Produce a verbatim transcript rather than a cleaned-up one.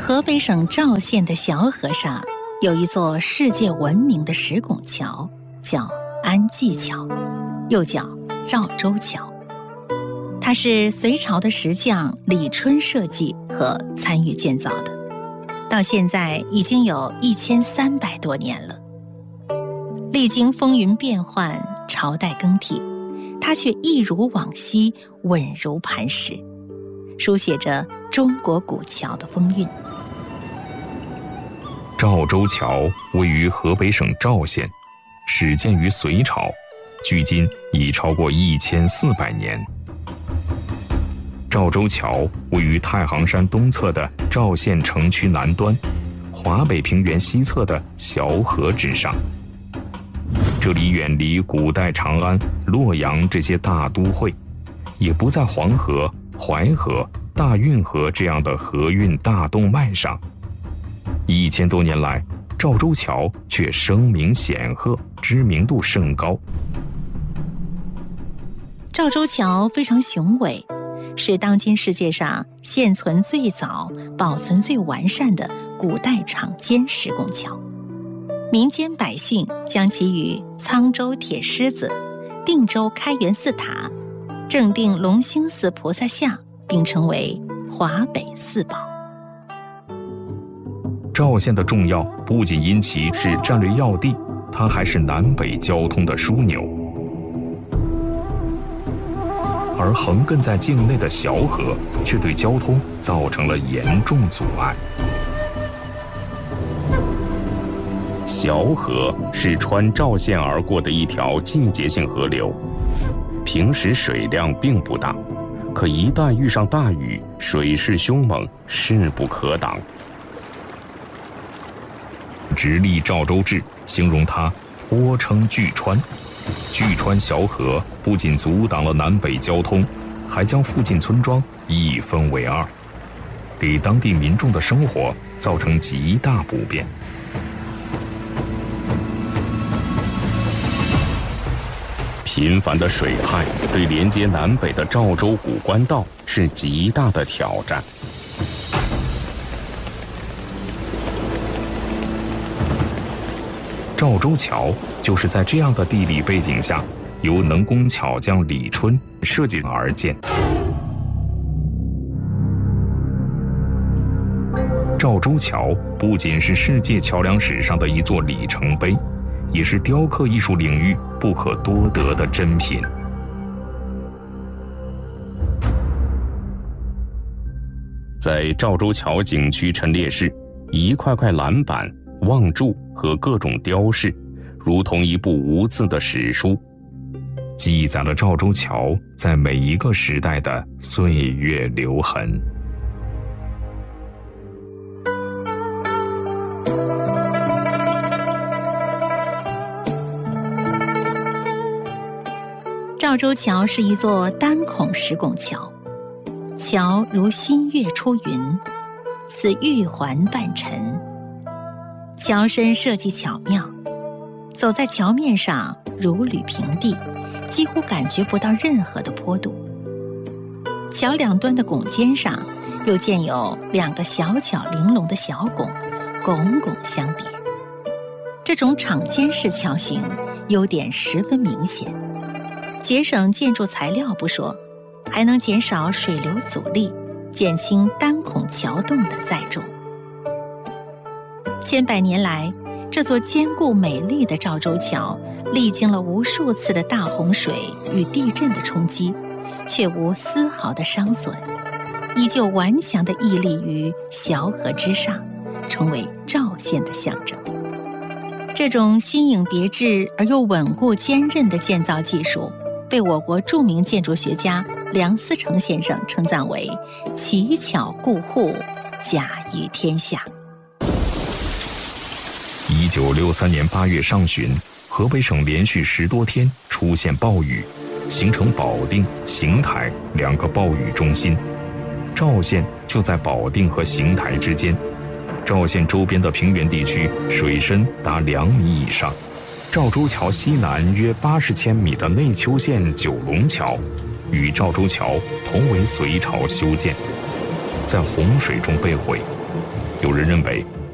河北省赵县的小河上有一座世界闻名的石拱桥，叫安济桥，又叫赵州桥。它是隋朝的石匠李春设计和参与建造的，到现在已经有一千三百多年了。历经风云变幻，朝代更替，它却一如往昔，稳如磐石，书写着中国古桥的风韵。 赵州桥位于河北省赵县，始建于隋朝，距今已超过一千四百年。赵州桥位于太行山东侧的赵县城区南端，华北平原西侧的小河之上。这里远离古代长安、洛阳这些大都会，也不在黄河、淮河、大运河这样的河运大动脉上。一千多年来，赵州桥却声名显赫，知名度甚高。 赵州桥非常雄伟，是当今世界上现存最早、保存最完善的古代厂间石拱桥。民间百姓将其与沧州铁狮子、定州开元寺塔、正定隆兴寺菩萨像并称为华北四宝。 赵县的重要不仅因其是战略要地，它还是南北交通的枢纽。而横亘在境内的小河却对交通造成了严重阻碍。小河是穿赵县而过的一条季节性河流，平时水量并不大，可一旦遇上大雨，水势凶猛，势不可挡。直隶赵州志形容它颇称巨川。巨川小河不仅阻挡了南北交通，还将附近村庄一分为二，给当地民众的生活造成极大不便。频繁的水害对连接南北的赵州古官道是极大的挑战。赵州桥就是在这样的地理背景下，由能工巧匠李春设计而建。赵州桥不仅是世界桥梁史上的一座里程碑，也是雕刻艺术领域不可多得的珍品。在赵州桥景区陈列室，一块块栏板、望柱和各种雕饰，如同一部无字的史书，记载了赵州桥在每一个时代的岁月留痕。 赵州桥是一座单孔石拱桥，桥如新月出云，似玉环半沉。桥身设计巧妙，走在桥面上如履平地，几乎感觉不到任何的坡度。桥两端的拱肩上又建有两个小巧玲珑的小拱，拱拱相叠。这种敞肩式桥型优点十分明显，节省建筑材料不说，还能减少水流阻力，减轻单孔桥洞的载重。千百年来，这座坚固美丽的赵州桥历经了无数次的大洪水与地震的冲击，却无丝毫的伤损，依旧顽强地屹立于小河之上，成为赵县的象征。这种新颖别致而又稳固坚韧的建造技术，被我国著名建筑学家梁思成先生称赞为奇巧固户，甲于天下。 一九六三年八月上旬，河北省连续十多天出现暴雨，形成保定、邢台两个暴雨中心。赵县就在保定和邢台之间。赵县周边的平原地区水深达两米以上。赵州桥西南约八十千米的内丘县九龙桥，与赵州桥同为隋朝修建，在洪水中被毁。 人认为，